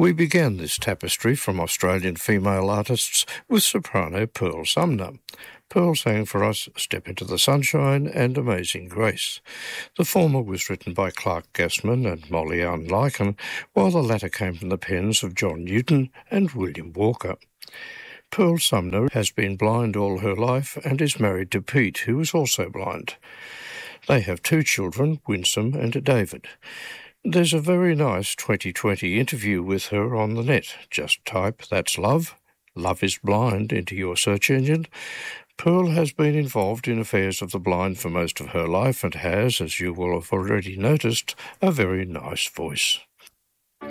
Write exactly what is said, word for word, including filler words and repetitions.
We began this tapestry from Australian female artists with soprano Pearl Sumner. Pearl sang for us Step Into the Sunshine and Amazing Grace. The former was written by Clark Gassman and Molly Ann Lycan, while the latter came from the pens of John Newton and William Walker. Pearl Sumner has been blind all her life and is married to Pete, who is also blind. They have two children, Winsome and David. There's a very nice twenty twenty interview with her on the net. Just type That's Love, Love is Blind into your search engine. Pearl has been involved in affairs of the blind for most of her life and has, as you will have already noticed, a very nice voice.